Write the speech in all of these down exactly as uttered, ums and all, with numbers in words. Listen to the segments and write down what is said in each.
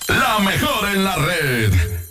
La mejor en la red.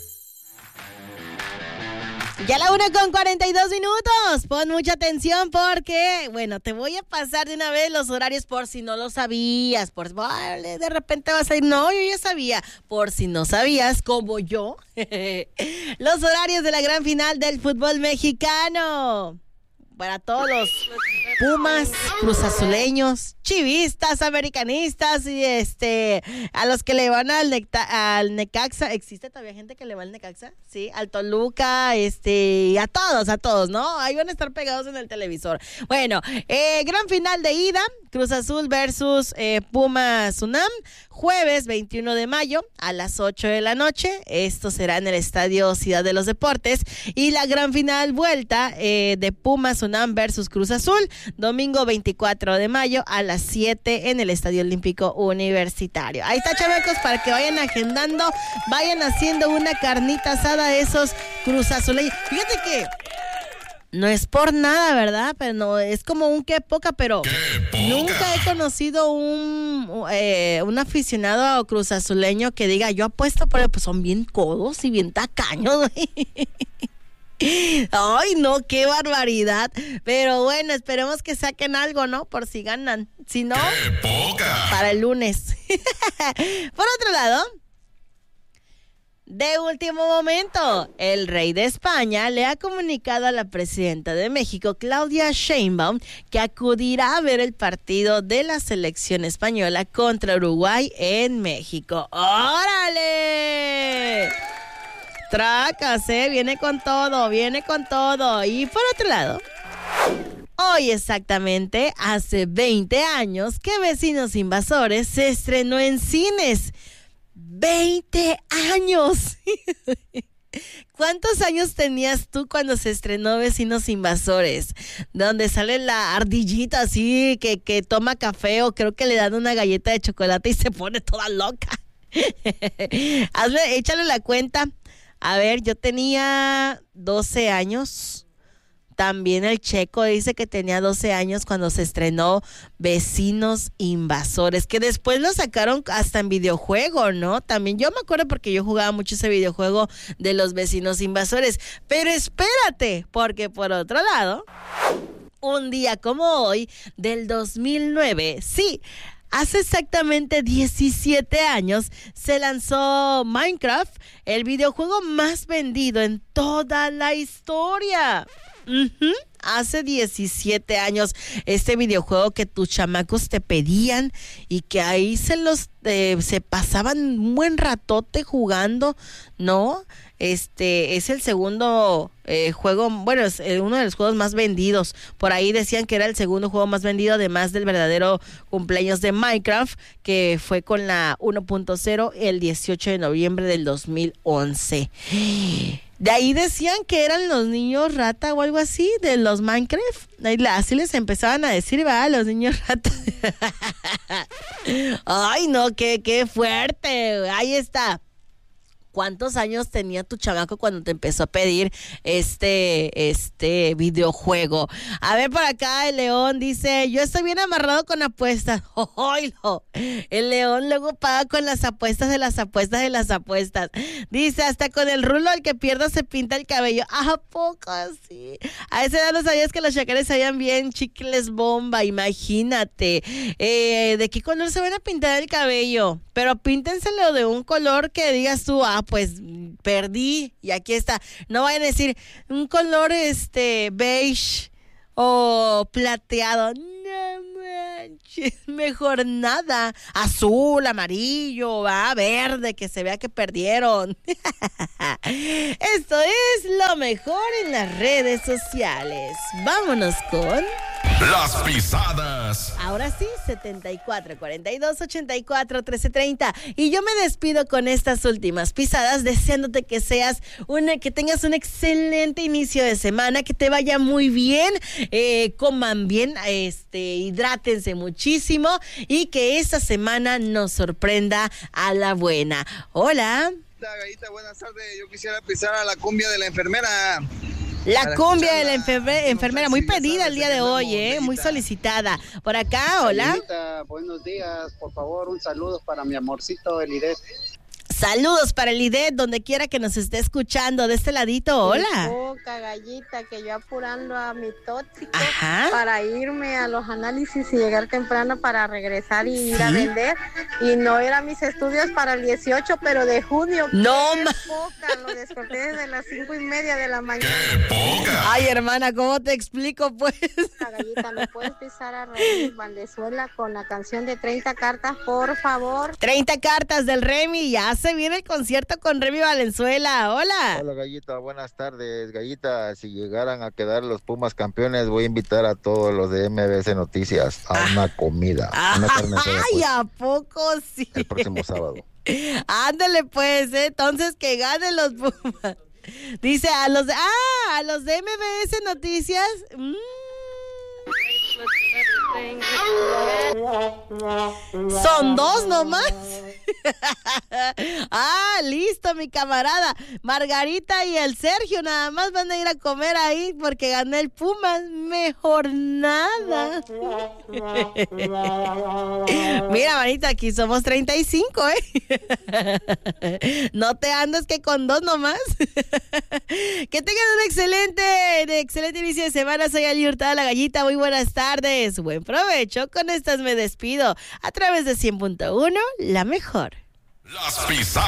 Ya la una con cuarenta y dos minutos. Pon mucha atención porque, bueno, te voy a pasar de una vez los horarios por si no lo sabías. Por vale, de repente vas a ir, no, yo ya sabía. Por si no sabías, como yo, los horarios de la gran final del fútbol mexicano. Para todos los Pumas, cruzazuleños, chivistas, americanistas y este a los que le van al, Necta, al Necaxa. ¿Existe todavía gente que le va al Necaxa? Sí, al Toluca, este, y a todos, a todos, ¿no? Ahí van a estar pegados en el televisor. Bueno, eh, gran final de ida, Cruz Azul versus eh, Pumas UNAM, jueves veintiuno de mayo a las ocho de la noche. Esto será en el Estadio Ciudad de los Deportes. Y la gran final vuelta eh, de Pumas UNAM versus Cruz Azul, domingo veinticuatro de mayo a las siete en el Estadio Olímpico Universitario. Ahí está, chamacos, para que vayan agendando, vayan haciendo una carnita asada de esos Cruz Azuleños. Fíjate que no es por nada, ¿verdad? Pero no, es como un qué poca, pero poca. Nunca he conocido un eh, un aficionado Cruz Azuleño que diga, yo apuesto por él, pues son bien codos y bien tacaños. Ay, no, qué barbaridad. Pero bueno, esperemos que saquen algo, ¿no? Por si ganan. Si no, ¡qué poca! Para el lunes. Por otro lado, de último momento, el rey de España le ha comunicado a la presidenta de México, Claudia Sheinbaum, que acudirá a ver el partido de la selección española contra Uruguay en México. ¡Órale! Tracas, ¿eh? Viene con todo, viene con todo. Y por otro lado, hoy exactamente hace veinte años que Vecinos Invasores se estrenó en cines. ¡veinte años! ¿Cuántos años tenías tú cuando se estrenó Vecinos Invasores? Donde sale la ardillita así que, que toma café o creo que le dan una galleta de chocolate y se pone toda loca. Hazle, échale la cuenta. A ver, yo tenía doce años. También el Checo dice que tenía doce años cuando se estrenó Vecinos Invasores, que después lo sacaron hasta en videojuego, ¿no? También yo me acuerdo porque yo jugaba mucho ese videojuego de los Vecinos Invasores. Pero espérate, porque por otro lado, un día como hoy, del dos mil nueve, sí, hace exactamente diecisiete años se lanzó Minecraft, el videojuego más vendido en toda la historia. Uh-huh. Hace diecisiete años, este videojuego que tus chamacos te pedían y que ahí se los eh, se pasaban un buen ratote jugando, ¿no? Este es el segundo eh, juego, bueno, es uno de los juegos más vendidos. Por ahí decían que era el segundo juego más vendido, además del verdadero cumpleaños de Minecraft, que fue con la uno punto cero el dieciocho de noviembre del dos mil once. De ahí decían que eran los niños rata o algo así, de los Minecraft. Así les empezaban a decir, va, los niños rata. Ay, no, qué, qué fuerte. Ahí está. ¿Cuántos años tenía tu chamaco cuando te empezó a pedir este, este videojuego? A ver, por acá el León dice, yo estoy bien amarrado con apuestas. ¡Oilo! El León luego paga con las apuestas de las apuestas de las apuestas. Dice, hasta con el rulo el que pierda se pinta el cabello. ¿A poco así? A esa edad no sabías que los chacales sabían bien chicles bomba, imagínate. Eh, ¿de qué color se van a pintar el cabello? Pero píntenselo de un color que digas tú, ah, pues perdí y aquí está. No vayan a decir un color este beige o plateado. No manches, mejor nada. Azul, amarillo, va, verde, que se vea que perdieron. Esto es lo mejor en las redes sociales. Vámonos con Las Pisadas. Ahora sí, setenta y cuatro, cuarenta y dos, ochenta y cuatro, trece, treinta. Y yo me despido con estas últimas pisadas, deseándote que seas una, que tengas un excelente inicio de semana, que te vaya muy bien, eh, coman bien, este, hidrátense muchísimo y que esta semana nos sorprenda a la buena. Hola. Gallita, buenas tardes. Yo quisiera pisar a la cumbia de la enfermera. La cumbia de la enferme- enfermera, muy pedida el día de hoy, ¿eh? Muy solicitada. Por acá, hola. Señorita, buenos días. Por favor, un saludo para mi amorcito Elidet. Saludos para el I D E, donde quiera que nos esté escuchando. De este ladito, hola. Boca, gallita, que yo apurando a mi tóxico Ajá. para irme a los análisis y llegar temprano para regresar y ir ¿Sí? a vender. Y no eran mis estudios para el dieciocho, pero de junio. No, ¡Qué ma- poca! Lo desperté desde las cinco y media de la mañana. ¡Qué poca! Ay, hermana, ¿cómo te explico, pues? La gallita, ¿me puedes pisar a Remy Valdezuela con la canción de treinta cartas, por favor? treinta cartas del Remy. Ya se viene el concierto con Remy Valenzuela. Hola. Hola Gallita, buenas tardes. Gallita, si llegaran a quedar los Pumas campeones, voy a invitar a todos los de M B S Noticias a una comida, una carne asada, Ay, pues, ¿a poco sí? el próximo sábado. Ándale, pues, ¿eh? Entonces que ganen los Pumas. Dice a los de, ah, a los de M B S Noticias. Mm. Son dos nomás. Ah, listo, mi camarada. Margarita y el Sergio nada más van a ir a comer ahí porque gané el Pumas. Mejor nada. Mira, manita, aquí somos treinta y cinco, ¿eh? No te andes que con dos nomás. Que tengan un excelente, excelente inicio de semana. Soy Ali Hurtado, la Gallita. Muy buenas tardes. Buen provecho. Con estas me despido a través de cien punto uno, la mejor. Las pisadas.